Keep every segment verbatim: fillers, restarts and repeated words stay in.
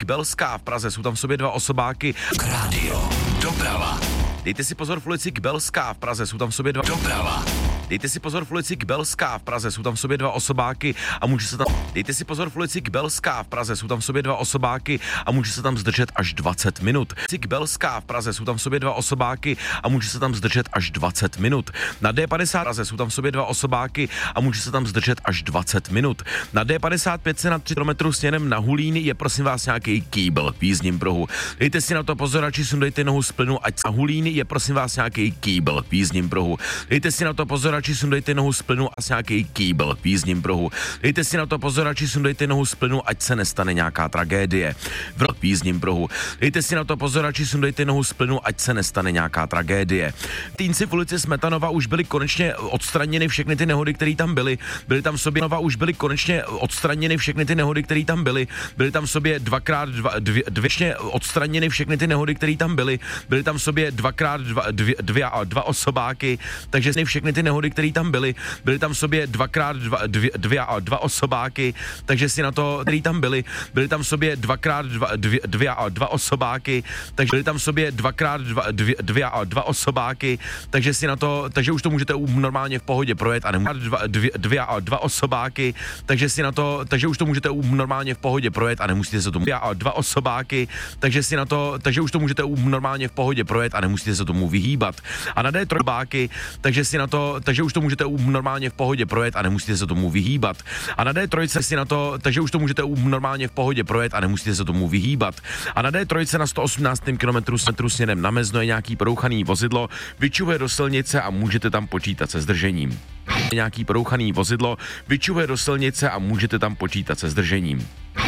Belská v Praze, jsou tam v sobě dva osobáky. Rádio, doprava. Dejte si pozor v ulici Belská v Praze, jsou tam v sobě dva... Doprava. Dejte si pozor v ulici Belská v Praze, jsou tam v sobě dva osobáky a může se tam... Dejte si pozor v ulici Belská v Praze, jsou tam v sobě dva osobáky a může se tam zdržet až dvacet minut. Ulici Belská v Praze, jsou tam v sobě dva osobáky a může se tam zdržet až dvacet minut. Na D padesát v Praze jsou tam v sobě dva osobáky a může se tam zdržet až dvacet minut. Na D padesát pět se na tři kilometry směrem na Hulín je prosím vás nějaký kýbl v jízdním pruhu. Dejte si na to pozor, či sundejte nohu z plynu, ať na Hulín je prosím vás nějaký kýbl v jízdním pruhu. Dejte si na to pozor, či sundejte nohu z plynu a nějaký kýbl v jízdním pruhu. Dejte si na to pozor, či sundejte nohu z plynu, ať se nestane nějaká tragédie v jízdním pruhu. Dejte si na to pozor, či sundejte nohu z plynu, ať se nestane nějaká tragédie. Týnci v ulici Smetanova už byly konečně odstraněny všechny ty nehody, které tam byly. Byly tam v sobě Nova už byly konečně odstraněny všechny ty nehody, které tam byly. Byly tam v sobě dvakrát dva, dvě, dvě odstraněny všechny ty nehody, které tam byly. Byly tam v sobě dvakrát dva, dvě, dvě, dva osobáky, takže všechny ty nehody, které tam byly. Byly tam v sobě dvakrát dva, dvě, dvě, dva osobáky, takže si na to, který tam byly. Byly tam v sobě dvakrát dva, dvě, dvě, dva osobáky, takže byly tam v sobě dvakrát dva, dvě, dvě, dva osobáky, takže si na to, takže už to můžete normálně v pohodě projet a nemusíte dva, dvě, dvě, dva osobáky, takže si na to, takže už to můžete normálně v pohodě projet a nemusíte se tomu dva osobáky, takže si na to, takže už to můžete normálně v pohodě projet a nemusíte se tomu vyhýbat. A na D tři báky, takže si na to, takže už to můžete normálně v pohodě projet a nemusíte se tomu vyhýbat. A na D tři si na to, takže už to můžete normálně v pohodě projet a nemusíte se tomu vyhýbat. A na D tři na sto osmnáctém kilometru směrem na Mezno je nějaký porouchaný vozidlo, vyčuhuje do silnice a můžete tam počítat se zdržením. Nějaký porouchaný vozidlo, vyčuhuje do silnice a můžete tam počítat se zdržením.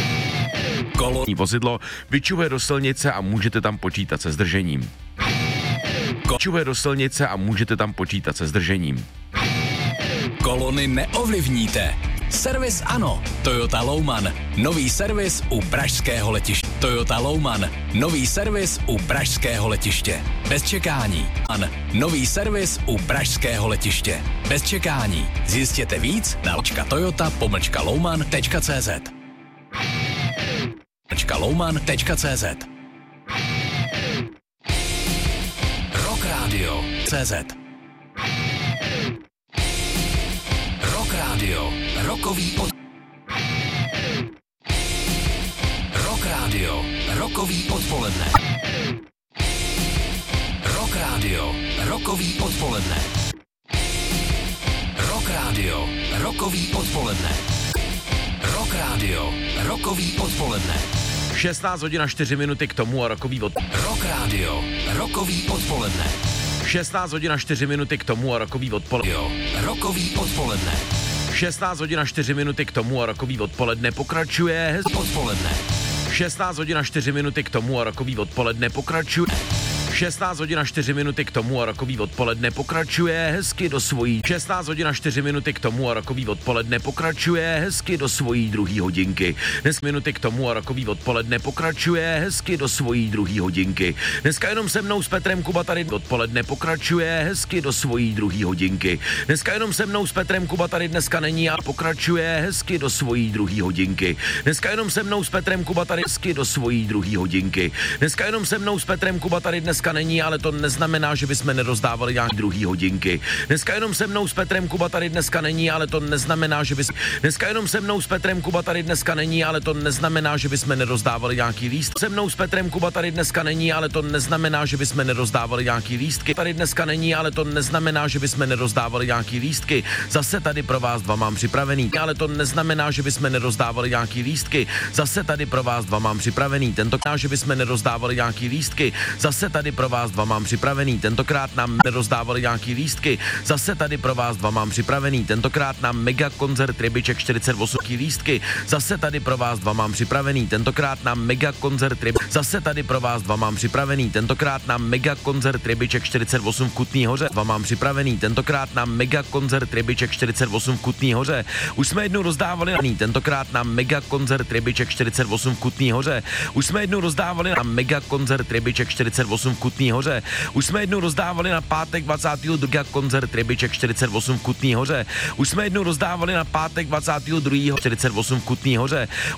Kolonní vozidlo, vyčuhuje do silnice a můžete tam počítat se zdržením. Vyčuhuje do silnice a můžete tam počítat se zdržením. Kolony neovlivníte. Servis ano. Toyota Louman. Nový servis u pražského letiště. Toyota Louman. Nový servis u pražského letiště. Bez čekání. An. Nový servis u pražského letiště. Bez čekání. Zjistěte víc na toyota pomlčka louman tečka cé zet. louman tečka cé zet. Rock Radio C Z. Rock Radio. Rokový od... Rock Radio. Rokový odpoledne. Rock Radio. Rokový odpoledne. Rock Radio. Rokový odpoledne. Rock Radio. Rokový odpoledne. šestnáct hodin a čtyři minuty k tomu a rokový od... Rock Radio. Rokový odpoledne. šestnáct hodin a čtyři minuty k tomu a rokový odpoledne. Rokový odpoledne. šestnáct hodin a čtyři minuty k tomu a rokový odpoledne pokračuje. Odpoledne. šestnáct hodin a čtyři minuty k tomu a rokový odpoledne pokračuje. šestnáct hodin a čtyři minuty k tomu a rokový odpoledne pokračuje hezky do svojí. šestnáct hodin a čtyři minuty k tomu a rokový odpoledne pokračuje hezky do svojí druhý hodinky. Dnes minuty k tomu a rokový odpoledne pokračuje hezky do svojí druhý hodinky. Dneska jenom se mnou s Petrem Kuba tady odpoledne pokračuje hezky do svojí druhý hodinky. Dneska jenom se mnou s Petrem Kuba tady dneska není a pokračuje hezky do svojí druhý hodinky. Dneska jenom se mnou s Petrem Kuba tady hezky do svojí druhý hodinky. Dneska jenom se mnou s Petrem Kuba tady dneska není, ale to neznamená, že bychom nerozdávali nějaký druhý hodinky. Dneska jenom se mnou s Petrem Kuba tady dneska není, ale to neznamená, že bychom... Dneska jenom se mnou s Petrem Kuba tady dneska není, ale to neznamená, že bychom nerozdávali nějaký líst. Se mnou s Petrem Kuba tady dneska není, ale to neznamená, že bychom nerozdávali nějaký lístky. Tady dneska není, ale to neznamená, že bychom nerozdávali nějaký lístky. Zase tady pro vás dva mám připravený, ale to neznamená, že bychom nerozdávali nějaký lístky. Zase tady pro vás dva mám připravený. Tentokrát, že bychom nerozdávali nějaký lístky. Zase tady pro vás dva mám připravený. Tentokrát nám nerozdávali nějaký lístky. Zase tady pro vás dva mám připravený. Tentokrát na mega koncert Rybiček čtyřicet osm lístky. Zase tady pro vás dva mám připravený. Tentokrát na mega koncert Ryb. Zase tady pro vás dva mám připravený. Tentokrát na mega koncert Rybiček čtyřicet osm v Kutný Hoře. Dva mám připravený. Tentokrát na mega koncert Rybiček čtyřicet osm v Kutný Hoře. Už jsme jednou rozdávali. Tentokrát na mega koncert Rybiček čtyřicet osm v Kutný Hoře. Už jsme jednou rozdávali na mega koncert Rybiček čtyřicet osm v Kutný Hoře. Už jsme jednou rozdávali na pátek dvacátého druhého koncert Rybiček čtyřicet osm v Kutný Hoře. Už jsme jednou rozdávali na pátek dvacátého druhého čtyřicet osm v Kutný Hoře.